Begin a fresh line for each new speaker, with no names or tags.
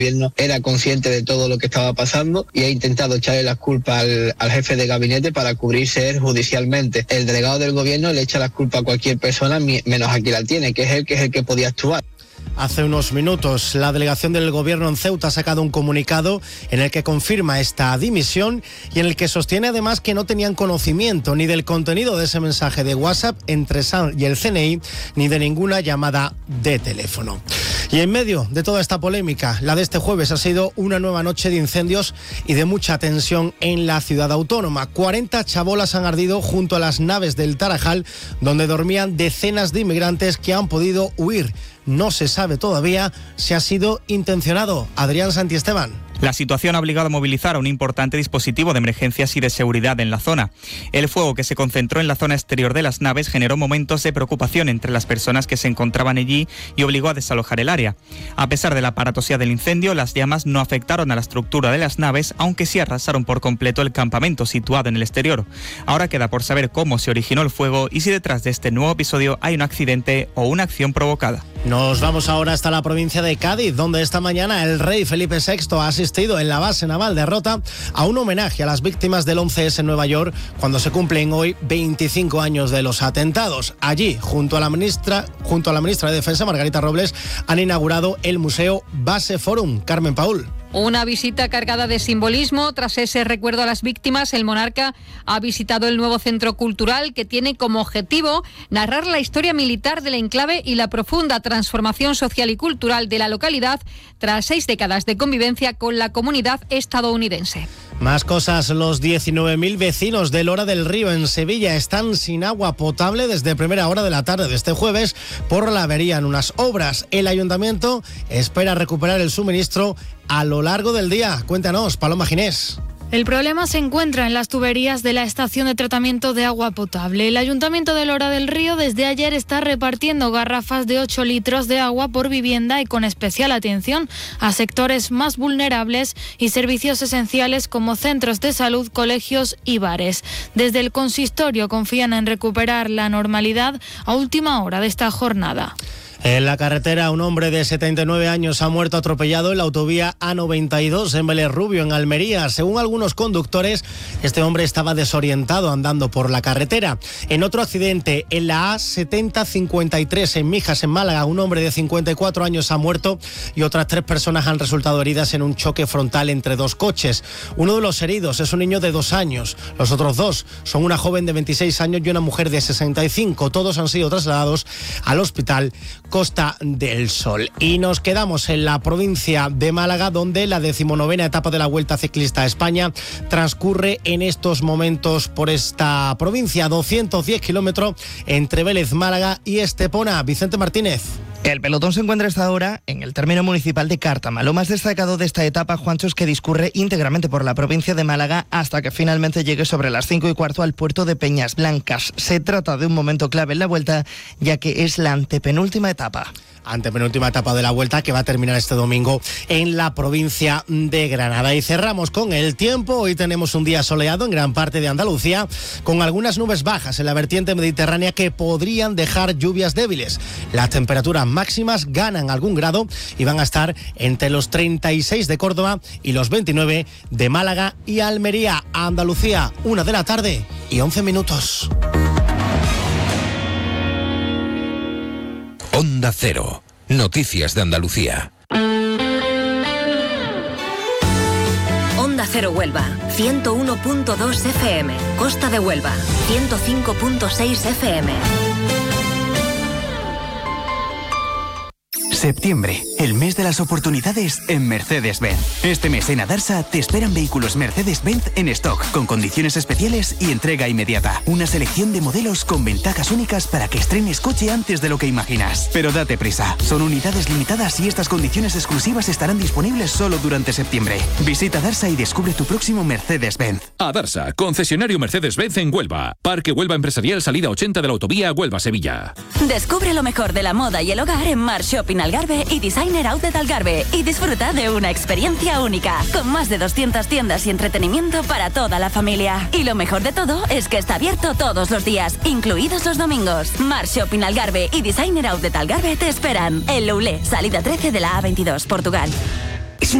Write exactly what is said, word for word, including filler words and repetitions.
gobierno era consciente de todo lo que estaba pasando y ha intentado echarle las culpas al, al jefe de gabinete para cubrirse él judicialmente. El delegado del gobierno le echa las culpas a cualquier persona menos a quien la tiene, que es él, que es el que podía actuar.
Hace unos minutos, la delegación del gobierno en Ceuta ha sacado un comunicado en el que confirma esta dimisión y en el que sostiene además que no tenían conocimiento ni del contenido de ese mensaje de WhatsApp entre S A N y el C N I, ni de ninguna llamada de teléfono. Y en medio de toda esta polémica, la de este jueves ha sido una nueva noche de incendios y de mucha tensión en la ciudad autónoma. cuarenta chabolas han ardido junto a las naves del Tarajal, donde dormían decenas de inmigrantes que han podido huir. No se sabe todavía si ha sido intencionado. Adrián Santiesteban.
La situación ha obligado a movilizar a un importante dispositivo de emergencias y de seguridad en la zona. El fuego, que se concentró en la zona exterior de las naves, generó momentos de preocupación entre las personas que se encontraban allí y obligó a desalojar el área. A pesar de la aparatosidad del incendio, las llamas no afectaron a la estructura de las naves, aunque sí arrasaron por completo el campamento situado en el exterior. Ahora queda por saber cómo se originó el fuego y si detrás de este nuevo episodio hay un accidente o una acción provocada.
Nos vamos ahora hasta la provincia de Cádiz, donde esta mañana el rey Felipe sexto ha asistido en la base naval de Rota a un homenaje a las víctimas del once ese en Nueva York, cuando se cumplen hoy veinticinco años de los atentados. Allí, junto a la ministra, junto a la ministra de Defensa, Margarita Robles, han inaugurado el Museo Base Forum. Carmen Paul.
Una visita cargada de simbolismo. Tras ese recuerdo a las víctimas, el monarca ha visitado el nuevo centro cultural, que tiene como objetivo narrar la historia militar del enclave y la profunda transformación social y cultural de la localidad tras seis décadas de convivencia con la comunidad estadounidense.
Más cosas. Los diecinueve mil vecinos de Lora del Río en Sevilla están sin agua potable desde primera hora de la tarde de este jueves por la avería en unas obras. El ayuntamiento espera recuperar el suministro a lo largo del día. Cuéntanos, Paloma Ginés.
El problema se encuentra en las tuberías de la estación de tratamiento de agua potable. El Ayuntamiento de Lora del Río desde ayer está repartiendo garrafas de ocho litros de agua por vivienda y con especial atención a sectores más vulnerables y servicios esenciales como centros de salud, colegios y bares. Desde el consistorio confían en recuperar la normalidad a última hora de esta jornada.
En la carretera, un hombre de setenta y nueve años ha muerto atropellado en la autovía A noventa y dos en Vélez Rubio, en Almería. Según algunos conductores, este hombre estaba desorientado andando por la carretera. En otro accidente, en la A setenta cincuenta y tres en Mijas, en Málaga, un hombre de cincuenta y cuatro años ha muerto y otras tres personas han resultado heridas en un choque frontal entre dos coches. Uno de los heridos es un niño de dos años. Los otros dos son una joven de veintiséis años y una mujer de sesenta y cinco. Todos han sido trasladados al hospital Costa del Sol. Y nos quedamos en la provincia de Málaga, donde la decimonovena etapa de la Vuelta Ciclista a España transcurre en estos momentos por esta provincia. doscientos diez kilómetros entre Vélez, Málaga y Estepona. Vicente Martínez.
El pelotón se encuentra hasta ahora en el término municipal de Cártama. Lo más destacado de esta etapa, Juancho, es que discurre íntegramente por la provincia de Málaga hasta que finalmente llegue sobre las cinco y cuarto al puerto de Peñas Blancas. Se trata de un momento clave en la vuelta, ya que es la antepenúltima etapa.
Antepenúltima etapa de la Vuelta, que va a terminar este domingo en la provincia de Granada. Y cerramos con el tiempo. Hoy tenemos un día soleado en gran parte de Andalucía, con algunas nubes bajas en la vertiente mediterránea que podrían dejar lluvias débiles. Las temperaturas máximas ganan algún grado y van a estar entre los treinta y seis de Córdoba y los veintinueve de Málaga y Almería. Andalucía, una de la tarde y once minutos.
Onda Cero. Noticias de Andalucía.
Onda Cero Huelva, ciento uno punto dos F M. Costa de Huelva, ciento cinco punto seis F M.
Septiembre, el mes de las oportunidades en Mercedes-Benz. Este mes en Adarsa te esperan vehículos Mercedes-Benz en stock, con condiciones especiales y entrega inmediata. Una selección de modelos con ventajas únicas para que estrenes coche antes de lo que imaginas. Pero date prisa, son unidades limitadas y estas condiciones exclusivas estarán disponibles solo durante septiembre. Visita Adarsa y descubre tu próximo Mercedes-Benz.
Adarsa, concesionario Mercedes-Benz en Huelva. Parque Huelva Empresarial, salida ochenta de la autovía Huelva-Sevilla.
Descubre lo mejor de la moda y el hogar en Mar Shopping Algarve y Designer Outlet Algarve y disfruta de una experiencia única, con más de doscientas tiendas y entretenimiento para toda la familia. Y lo mejor de todo es que está abierto todos los días, incluidos los domingos. Mar Shopping Algarve y Designer Outlet Algarve te esperan. En Loulé, salida trece de la A veintidós, Portugal.